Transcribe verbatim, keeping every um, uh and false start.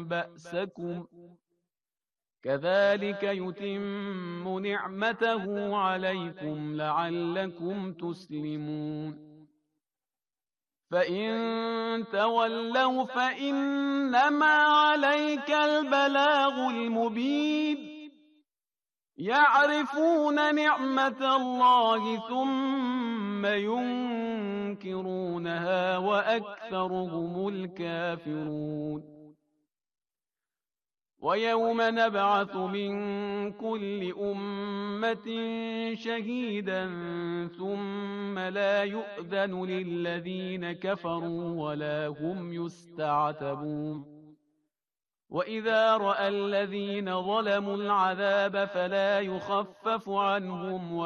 بأسكم كذلك يتم نعمته عليكم لعلكم تسلمون فإن تولوا فإنما عليك البلاغ المبين يعرفون نعمة الله ثم ينكرونها وأكثرهم الكافرون ويوم نبعث من كل أمة شهيدا ثم لا يؤذن للذين كفروا ولا هم يستعتبون وإذا رأى الذين ظلموا العذاب فلا يخفف عنهم